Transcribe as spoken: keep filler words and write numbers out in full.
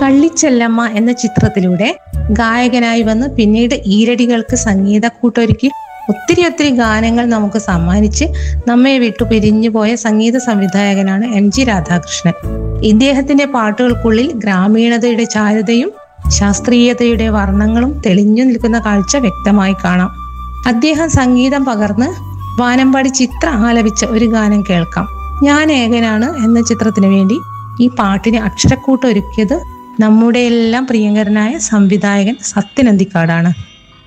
കള്ളിച്ചെല്ലമ്മ എന്ന ചിത്രത്തിലൂടെ ഗായകനായി വന്ന് പിന്നീട് ഈരടികൾക്ക് സംഗീത കൂട്ടൊരുക്കി ഒത്തിരി ഒത്തിരി ഗാനങ്ങൾ നമുക്ക് സമ്മാനിച്ച് നമ്മെ വിട്ടു പിരിഞ്ഞുപോയ സംഗീത സംവിധായകനാണ് എം ജി രാധാകൃഷ്ണൻ. ഇദ്ദേഹത്തിന്റെ പാട്ടുകൾക്കുള്ളിൽ ഗ്രാമീണതയുടെ ചാരുതയും ശാസ്ത്രീയതയുടെ വർണ്ണങ്ങളും തെളിഞ്ഞു നിൽക്കുന്ന കാഴ്ച വ്യക്തമായി കാണാം. അദ്ദേഹം സംഗീതം പകർന്ന് വാനമ്പാടി ചിത്ര ആലപിച്ച ഒരു ഗാനം കേൾക്കാം. ഞാൻ ഏകനാണ് എന്ന ചിത്രത്തിന് വേണ്ടി ഈ പാട്ടിന് അക്ഷരക്കൂട്ട് ഒരുക്കിയത് നമ്മുടെ എല്ലാം പ്രിയങ്കരനായ സംവിധായകൻ സത്യൻ അന്തിക്കാടാണ്.